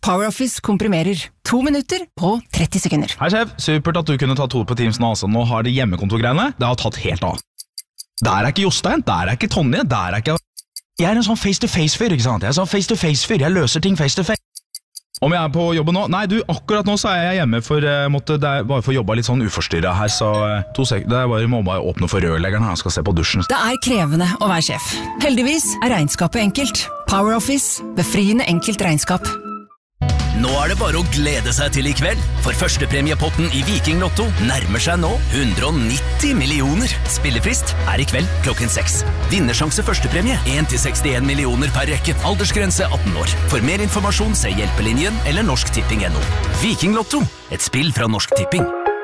PowerOffice komprimerer 2 minutter på 30 sekunder. Hei sjef, supert at du kunne ta 2 på Teams nå. Altså. Nå har de hjemmekontorgreiene. Det har tatt helt av. Der ikke Jostein, der ikke Tonje, der ikke... Jeg en sånn face-to-face-fyr, ikke sant? Jeg er sånn face-to-face-fyr, jeg løser ting face-to-face. Om jeg på jobben nå? Nei, du, akkurat nå så jeg hjemme, for bare for jobba litt sånn uforstyrret her, så 2 sekunder, må bare åpne for rørleggeren her, han skal se på dusjen. Det krevende å være sjef. Heldigvis regnskapet enkelt. PowerOffice, befriende enkelt regnskap. Nå det bare å glede seg til i kveld, for førstepremiepotten i Viking Lotto nærmer seg nå 190 millioner. Spillefrist i kveld klokken 6. Vinnersjanse førstepremie 1-61 millioner per rekke. Aldersgrense 18 år. For mer informasjon se Hjelpelinjen eller norsktipping.no. Viking Lotto, et spill fra Norsk Tipping.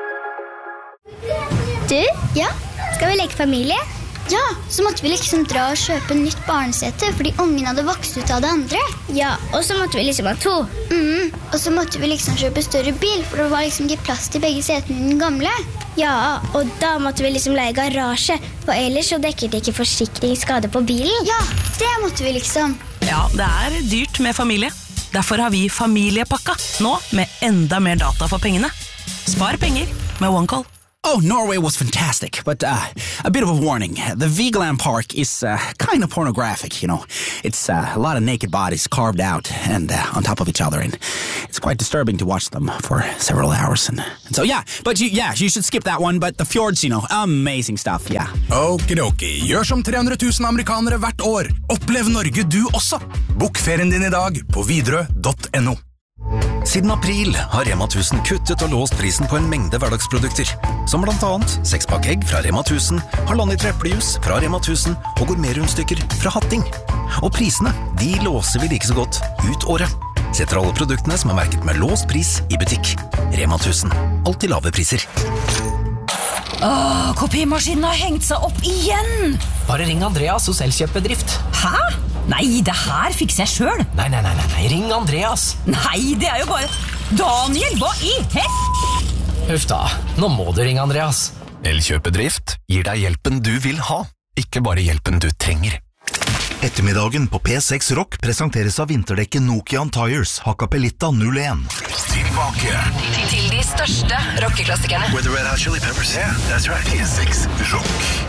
Du, ja, skal vi leke familie? Ja, så måtte vi liksom dra og kjøpe nytt barnesete, fordi ungen hadde vokst ut av det andre. Ja, og så måtte vi liksom ha 2. Og så måtte vi liksom kjøpe større bil, for det var liksom ikke plass til begge setene i den gamle. Ja, og da måtte vi liksom leie garasje, for ellers så dekket det ikke forsikringsskade på bilen. Ja, det måtte vi liksom. Ja, det dyrt med familie. Derfor har vi familiepakka, nå med enda mer data for pengene. Spar penger med OneCall. Oh, Norway was fantastic, but a bit of a warning. The Vigeland Park is kind of pornographic, you know. It's a lot of naked bodies carved out and on top of each other, and it's quite disturbing to watch them for several hours. And so, yeah, but you should skip that one, but the fjords, you know, amazing stuff, yeah. Okidoki, gjør som 300 000 amerikanere hvert år. Opplev Norge du også. Bok ferien din i dag på Widerøe.no. Siden april har Rema 1000 kuttet og låst prisen på en mengde hverdagsprodukter, som blant annet 6-pakk egg fra Rema 1000, halvannet eplejus fra Rema 1000 og gourmetrundstykker fra Hatting. Og prisene, de låser vi like så godt ut året. Setter alle produktene som merket med låst pris i butikk. Rema 1000, alltid lave priser. Kopimaskinen har hengt seg opp igjen! Bare ring Andreas hos Elkjøpbedrift. Hæ? Nei, det her fikser jeg selv. Nei, ring Andreas. Nei, det jo bare... Daniel, hva i hett? Huff da, nå må du ringe Andreas. Elkjøpedrift gir deg hjelpen du vil ha, ikke bare hjelpen du trenger. Ettermiddagen på P6 Rock presenteres av vinterdekket Nokian Tires Hakkapeliitta 01. Tilbake til de største rockeklassikerne. With the Red Hot Chili Peppers. Yeah, that's right. P6 Rock.